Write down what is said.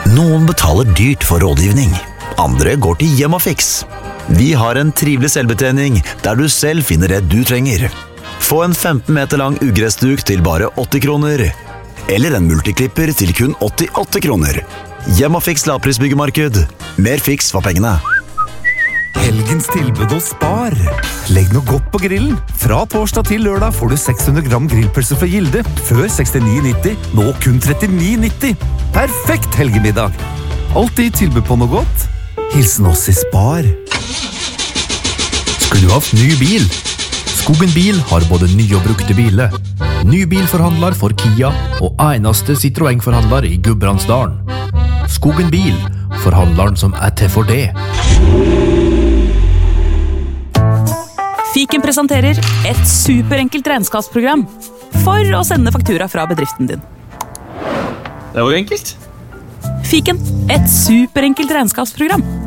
Noen betaler dyrt for rådgivning. Andre går til Hjemmafix. Vi har en trivelig selvbetjening der du selv finner det du trenger. Få en 15 meter lang ugressduk til bare 80 kroner. Eller en multiklipper til kun 88 kroner. Hjemmafix lavprisbyggemarked. Mer fiks for pengene. Helgens tilbud hos Spar. Legg noe godt på grillen. Fra torsdag til lørdag får du 600 gram grillpølse fra Gilde. Før 69,90, nå kun 39,90. Perfekt helgemiddag. Alltid tilbud på noe godt. Hilsen oss i Spar. Skulle du haft ny bil? Skogen Bil har både nye og brukte biler. Ny bilforhandler for Kia og eneste Citroën-forhandler i Gudbrandsdalen. Skogen Bil, forhandleren som til for det. Fiken presenterer et superenkelt regnskapsprogram for å sende faktura fra bedriften din. Det var jo enkelt. Fiken, et superenkelt regnskapsprogram.